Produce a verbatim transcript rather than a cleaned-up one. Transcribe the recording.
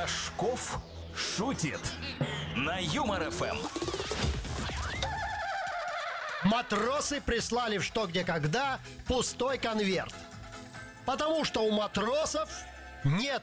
Рожков шутит на Юмор ФМ. Матросы прислали в «Что, где, когда» пустой конверт. Потому что у матросов нет